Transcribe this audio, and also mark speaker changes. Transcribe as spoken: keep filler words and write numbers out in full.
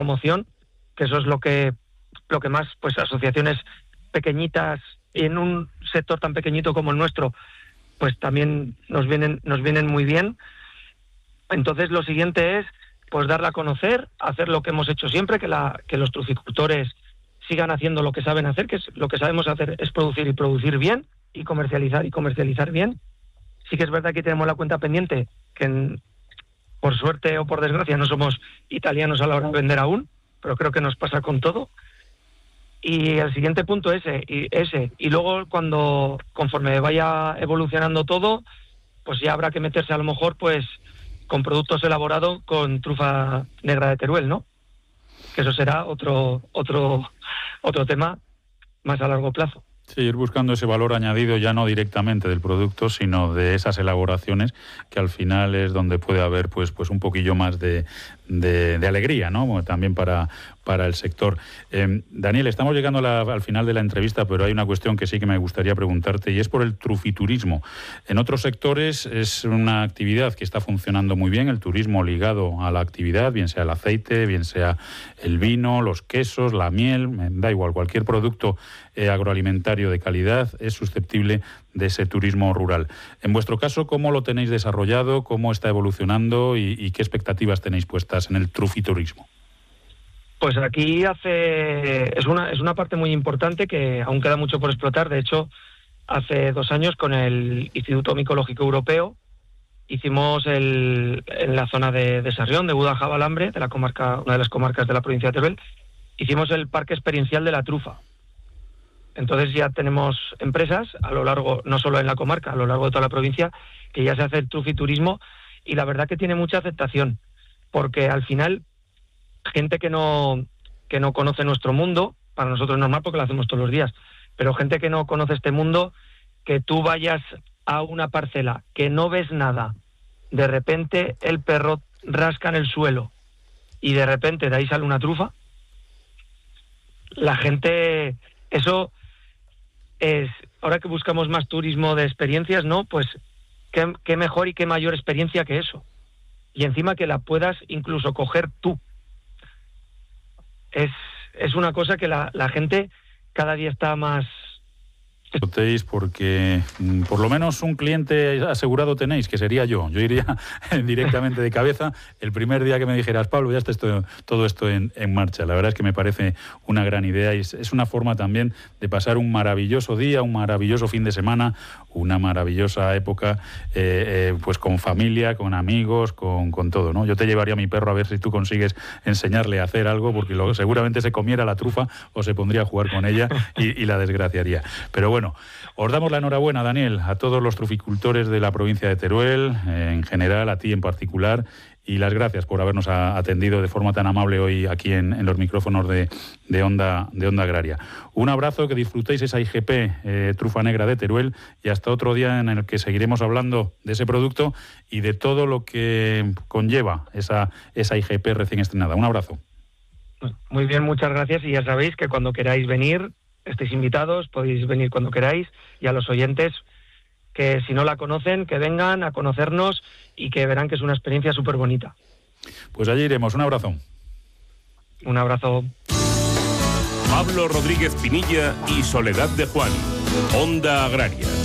Speaker 1: promoción, que eso es lo que lo que más, pues asociaciones pequeñitas en un sector tan pequeñito como el nuestro, pues también nos vienen nos vienen muy bien. Entonces lo siguiente es pues darla a conocer, hacer lo que hemos hecho siempre, que la que los truficultores sigan haciendo lo que saben hacer, que es, lo que sabemos hacer es producir y producir bien y comercializar y comercializar bien. Sí que es verdad que tenemos la cuenta pendiente, que en, por suerte o por desgracia no somos italianos a la hora de vender aún, pero creo que nos pasa con todo. Y el siguiente punto ese, y ese. Y luego cuando, conforme vaya evolucionando todo, pues ya habrá que meterse a lo mejor pues con productos elaborados con trufa negra de Teruel, ¿no? Que eso será otro otro otro tema más a largo plazo.
Speaker 2: Sí, ir buscando ese valor añadido ya no directamente del producto, sino de esas elaboraciones, que al final es donde puede haber pues pues un poquillo más de, de, de alegría, ¿no? Bueno, también para, para el sector. Eh, Daniel, estamos llegando a la, al final de la entrevista, pero hay una cuestión que sí que me gustaría preguntarte, y es por el trufiturismo. En otros sectores es una actividad que está funcionando muy bien, el turismo ligado a la actividad, bien sea el aceite, bien sea el vino, los quesos, la miel, da igual, cualquier producto eh, agroalimentario de calidad es susceptible de ese turismo rural. En vuestro caso, ¿cómo lo tenéis desarrollado? ¿Cómo está evolucionando? ¿Y, y qué expectativas tenéis puestas en el trufiturismo?
Speaker 1: Pues aquí hace es una es una parte muy importante que aún queda mucho por explotar. De hecho, hace dos años con el Instituto Micológico Europeo hicimos el, en la zona de, de Sarrión, de Guadalajara, de la comarca, una de las comarcas de la provincia de Teruel, hicimos el parque experiencial de la trufa. Entonces ya tenemos empresas a lo largo, no solo en la comarca, a lo largo de toda la provincia, que ya se hace el trufiturismo, y la verdad que tiene mucha aceptación, porque al final gente que no que no conoce nuestro mundo, para nosotros es normal porque lo hacemos todos los días, pero gente que no conoce este mundo, que tú vayas a una parcela que no ves nada, de repente el perro rasca en el suelo y de repente de ahí sale una trufa, la gente, eso es, ahora que buscamos más turismo de experiencias, ¿no? Pues qué, qué mejor y qué mayor experiencia que eso. Y encima que la puedas incluso coger tú. Es, es una cosa que la, la gente cada día está más...
Speaker 2: Porque por lo menos un cliente asegurado tenéis, que sería yo. Yo iría directamente de cabeza el primer día que me dijeras, Pablo, ya está esto, todo esto en, en marcha. La verdad es que me parece una gran idea y es, es una forma también de pasar un maravilloso día, un maravilloso fin de semana, una maravillosa época, eh, eh, pues con familia, con amigos, con, con todo, ¿no? Yo te llevaría a mi perro a ver si tú consigues enseñarle a hacer algo, porque lo, seguramente se comiera la trufa o se pondría a jugar con ella y, y la desgraciaría. Pero bueno, Bueno, os damos la enhorabuena, Daniel, a todos los truficultores de la provincia de Teruel, eh, en general, a ti en particular, y las gracias por habernos a, atendido de forma tan amable hoy aquí en, en los micrófonos de, de, Onda, de Onda Agraria. Un abrazo, que disfrutéis esa I G P eh, Trufa Negra de Teruel, y hasta otro día en el que seguiremos hablando de ese producto y de todo lo que conlleva esa, esa I G P recién estrenada. Un abrazo.
Speaker 1: Muy bien, muchas gracias, y ya sabéis que cuando queráis venir, estéis invitados, podéis venir cuando queráis, y a los oyentes que si no la conocen, que vengan a conocernos y que verán que es una experiencia súper bonita.
Speaker 2: Pues allí iremos. Un abrazo.
Speaker 1: Un abrazo.
Speaker 3: Pablo Rodríguez Pinilla y Soledad de Juan, Onda Agraria.